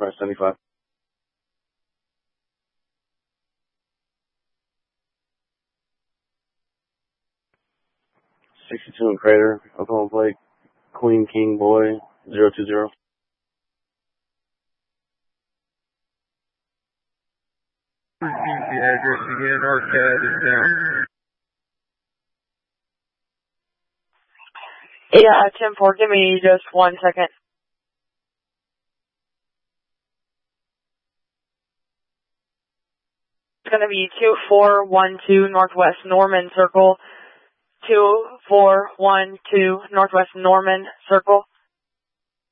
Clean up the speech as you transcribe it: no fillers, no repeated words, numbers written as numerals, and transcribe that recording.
Express 75. 62 in Crater, Oklahoma plate, Queen King Boy, 020. The address again, Arcad is down. Yeah, 10-4, give me just 1 second. It's going to be 2412 Northwest Norman Circle, 2412 Northwest Norman Circle.